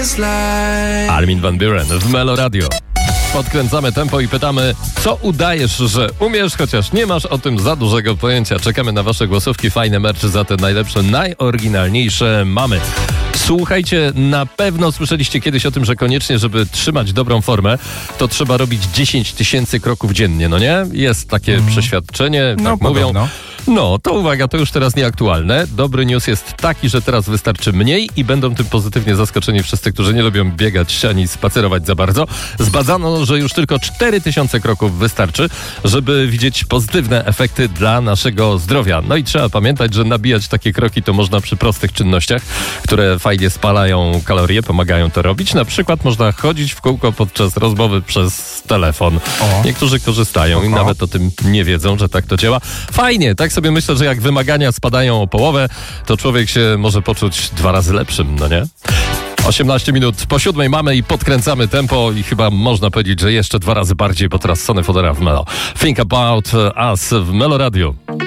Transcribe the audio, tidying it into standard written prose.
Armin van Buuren w Melo Radio. Podkręcamy tempo i pytamy, co udajesz, że umiesz, chociaż nie masz o tym za dużego pojęcia. Czekamy na wasze głosówki, fajne merczy za te najlepsze, najoryginalniejsze mamy. Słuchajcie, na pewno słyszeliście kiedyś o tym, że koniecznie, żeby trzymać dobrą formę, to trzeba robić 10 000 kroków dziennie, no nie? Jest takie przeświadczenie, tak mówią. No, to uwaga, to już teraz nieaktualne. Dobry news jest taki, że teraz wystarczy mniej i będą tym pozytywnie zaskoczeni wszyscy, którzy nie lubią biegać ani spacerować za bardzo. Zbadano, że już tylko 4000 kroków wystarczy, żeby widzieć pozytywne efekty dla naszego zdrowia. No i trzeba pamiętać, że nabijać takie kroki to można przy prostych czynnościach, które fajnie spalają kalorie, pomagają to robić. Na przykład można chodzić w kółko podczas rozmowy przez telefon. Niektórzy korzystają i nawet o tym nie wiedzą, że tak to działa. Fajnie, tak sobie myślę, że jak wymagania spadają o połowę, to człowiek się może poczuć 2 razy lepszym, no nie? 18 minut po 7 mamy i podkręcamy tempo i chyba można powiedzieć, że jeszcze 2 razy bardziej, bo teraz Sonny Fodera w Melo. Think About Us w Melo Radio.